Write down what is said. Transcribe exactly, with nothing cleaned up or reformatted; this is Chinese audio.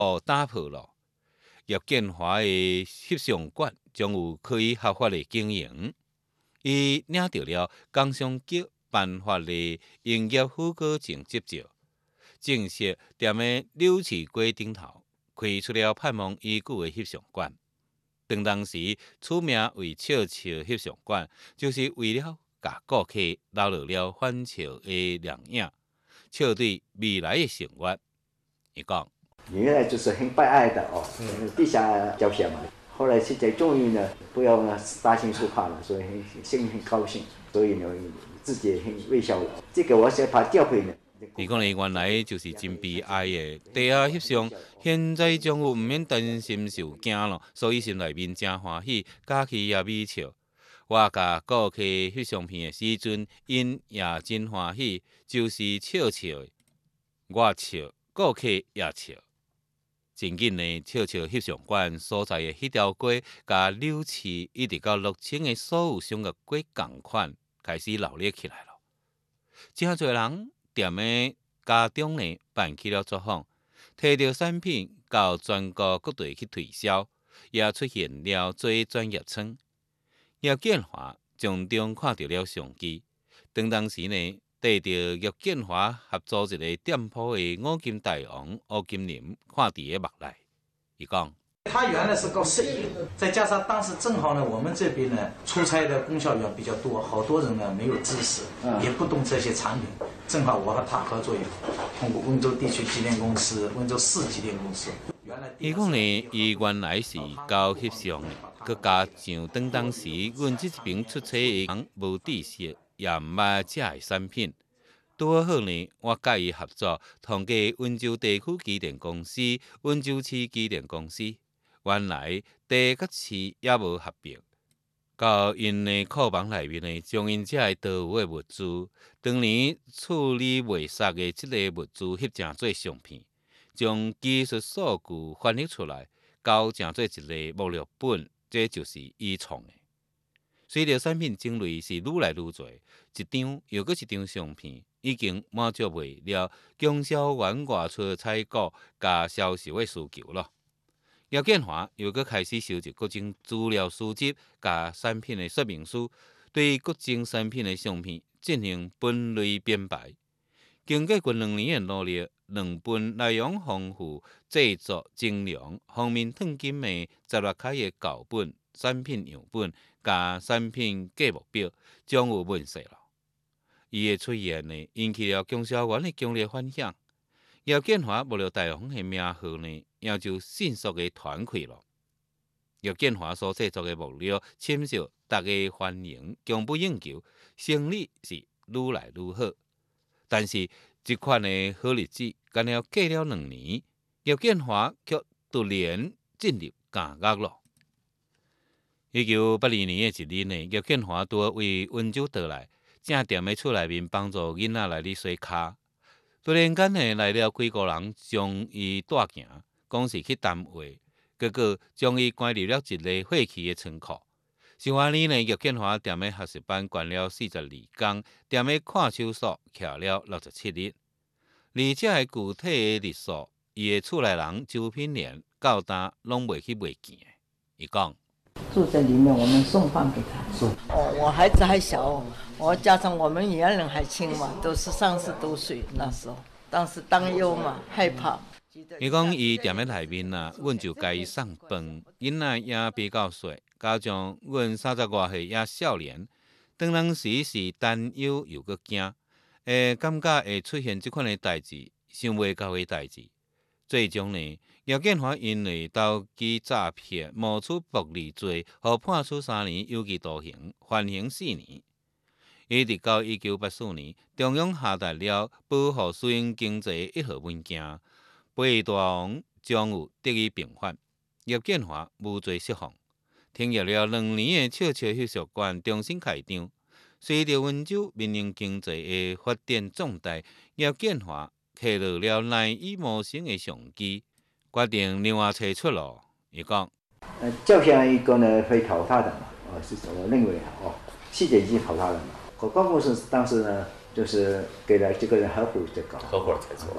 打破了。叶建华的翕相馆将有可以合法的经营，伊领到了工商局颁发的营业许可证执照，正式踮咧柳市街顶头开出了盼望已久的翕相馆。当当时取名为笑笑翕相馆，就是为了甲顾客留落了欢笑的亮影，笑对未来的生活。伊讲。 原来就是很悲哀的哦，地下交响嘛。后来现在终于呢，不要大型书画了，所以很心里很高兴，所以呢自己很微笑。这个我想把调回呢。 伊讲呢，原来就是真悲哀的，地下翕相，现在将有毋免担心受惊咯，所以心内面真欢喜，假期也美笑。我甲顾客翕相片的时阵，因也真欢喜，就是笑笑的，我笑，顾客也笑。真紧的，笑笑翕相馆所在的迄条街，甲柳市一直到乐清的所有商业街同款，开始闹热起来了。真侪人踮咧家中呢办起了作坊，摕着产品到全国各地去推销，也出现了做专业仓。叶建华从中看到了商机，当当时呢。得到叶建华合租一个店铺的五金大王吴金林看伫个目内，伊讲： 他原来是搞摄影，再加上当时正好呢，我们这边呢出差的供销员比较多，好多人呢没有知识，也不懂这些产品。正好我和他合作以后，通过温州地区机电公司、温州市机电公司。 伊讲呢，伊原来是搞翕相的，佮加上当当时阮这一边出差的人无知识。也毋捌这的产品，拄好呢，我甲伊合作，通过温州地区机电公司、温州市机电公司。原来地甲市也无合并，到因的库房内面呢，将因这的多有的物资，当年处理未熟的这个物资翕成做相片，将技术数据翻译出来，交成做一个目录本，这就是伊创的。随着产品种类是愈来愈多，一张又搁一张相片已经满足不了经销员外出采购加销售的需求了。叶建华又搁开始收集各种资料书籍加产品的说明书，对各种产品的相片进行分类编排。经过近两年的努力，两本内容丰富、制作精良、封面烫金的十六开的校本、产品样本。甲产品价目表将有问世了，伊的出现呢，引起了经销员的强烈反响。叶建华无了大王的名号呢，也就迅速的传开了。叶建华所制作的物料深受大家欢迎，供不应求，生意是愈来愈好。但是这款的好日子，干了过了两年，叶建华却突然进入监狱了。一九八二年的一日呢，叶建华拄为温州倒来，正踮咧厝内面帮助囡仔来咧洗骹。突然间呢，来了几个人将伊带行，讲是去谈话，结果将伊关入了一个废弃的仓库。上安尼呢，叶建华踮咧学习班关了四十二天，踮咧看守所徛了六十七日。而且的具体的日数，伊的厝内人周品莲、到呾拢袂去袂见的。伊讲。 住在里面，我们送饭给他。哦，我孩子还小，我加上我们年龄还轻嘛，都是三十多岁那时候，当时当忧嘛，害怕。 伊讲伊踮咧内面啊，阮就甲伊送饭，囡仔也比较小，加上阮三十外岁也少年，当当时是担忧又搁惊，诶，感觉会出现即款的代志，想袂到的代志，最终呢。叶建华因为投机诈骗、冒出暴利罪，互判处三年有期徒刑，缓刑四年。一直到一九八四年，中央下达了保护私营经济一号文件，八大王将有得以平反，叶建华无罪释放。停业了两年的笑笑翕相馆重新开张，随着温州民营经济的发展壮大，叶建华摕到了难以模型的商机。决定另外找出路，伊讲。 呃，照相一个呢会淘汰的嘛，哦，是我认为哦，细节已经淘汰了嘛。我办公室当时呢，就是给了这个人合伙在搞， 合伙才做。